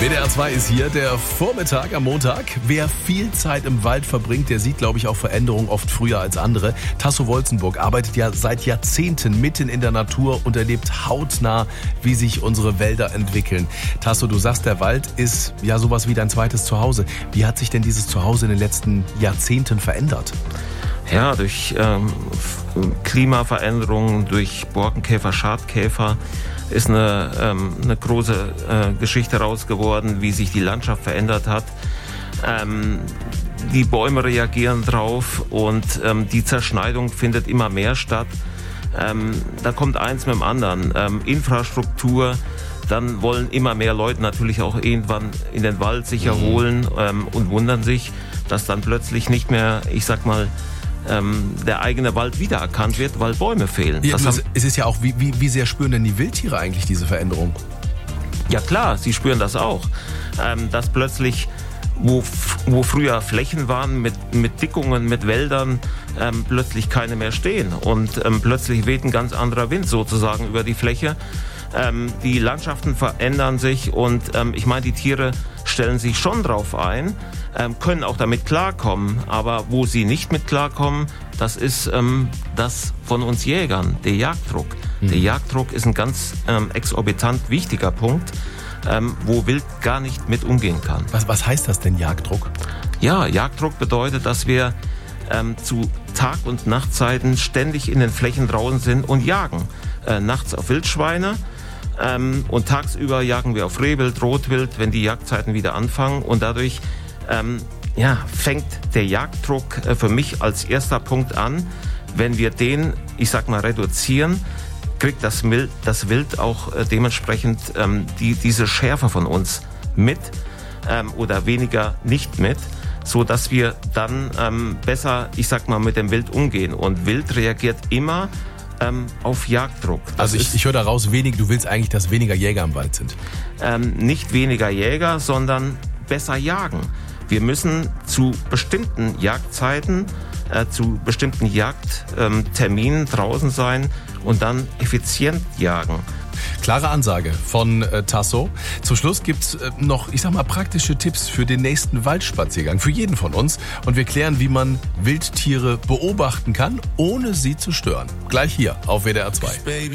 WDR 2 ist hier, der Vormittag am Montag. Wer viel Zeit im Wald verbringt, der sieht, glaube ich, auch Veränderungen oft früher als andere. Tasso Wolzenburg arbeitet ja seit Jahrzehnten mitten in der Natur und erlebt hautnah, wie sich unsere Wälder entwickeln. Tasso, du sagst, der Wald ist ja sowas wie dein zweites Zuhause. Wie hat sich denn dieses Zuhause in den letzten Jahrzehnten verändert? Ja, durch Klimaveränderungen, durch Borkenkäfer, Schadkäfer ist eine große Geschichte raus geworden, wie sich die Landschaft verändert hat. Die Bäume reagieren drauf und die Zerschneidung findet immer mehr statt. Da kommt eins mit dem anderen. Infrastruktur, dann wollen immer mehr Leute natürlich auch irgendwann in den Wald sich erholen und wundern sich, dass dann plötzlich nicht mehr, ich sag mal, der eigene Wald wiedererkannt wird, weil Bäume fehlen. Ja, es ist ja auch, wie sehr spüren denn die Wildtiere eigentlich diese Veränderung? Ja klar, sie spüren das auch. Dass plötzlich, wo früher Flächen waren mit Dickungen, mit Wäldern, plötzlich keine mehr stehen. Und plötzlich weht ein ganz anderer Wind sozusagen über die Fläche. Die Landschaften verändern sich und ich meine, die Tiere stellen sich schon drauf ein, können auch damit klarkommen, aber wo sie nicht mit klarkommen, das ist das von uns Jägern, der Jagddruck. Der Jagddruck ist ein ganz exorbitant wichtiger Punkt, wo Wild gar nicht mit umgehen kann. Was heißt das denn, Jagddruck? Ja, Jagddruck bedeutet, dass wir zu Tag- und Nachtzeiten ständig in den Flächen draußen sind und jagen. Nachts auf Wildschweine, und tagsüber jagen wir auf Rehwild, Rotwild, wenn die Jagdzeiten wieder anfangen. Und dadurch fängt der Jagddruck für mich als erster Punkt an. Wenn wir den, ich sag mal, reduzieren, kriegt das Wild auch dementsprechend diese Schärfe von uns mit oder weniger nicht mit, so dass wir dann besser, ich sag mal, mit dem Wild umgehen. Und Wild reagiert immer auf Jagddruck. Also ich höre daraus, du willst eigentlich, dass weniger Jäger im Wald sind. Nicht weniger Jäger, sondern besser jagen. Wir müssen zu bestimmten Jagdzeiten, zu bestimmten Jagdterminen draußen sein und dann effizient jagen. Klare Ansage von Tasso. Zum Schluss gibt's noch, ich sag mal, praktische Tipps für den nächsten Waldspaziergang, für jeden von uns. Und wir klären, wie man Wildtiere beobachten kann, ohne sie zu stören. Gleich hier auf WDR 2.